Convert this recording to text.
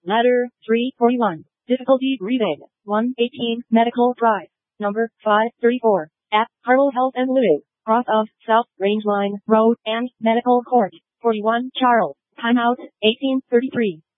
Ladder 341. Difficulty breathing. 118. Medical Drive. Number 534. At Harlow Health and Living. Cross of South Rangeline Road and Medical Court. 41 Charles. Timeout 1833.